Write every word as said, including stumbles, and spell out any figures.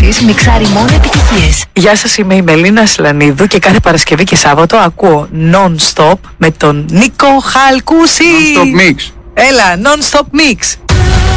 Δημήτρης μιξάρει μόνο επιτυχίες. Γεια σας, είμαι η Μελίνα Σλανίδου και κάθε Παρασκευή και Σάββατο ακούω Non-Stop με τον Νίκο Χαλκούση. Non-Stop Mix. Έλα, Non-Stop Mix.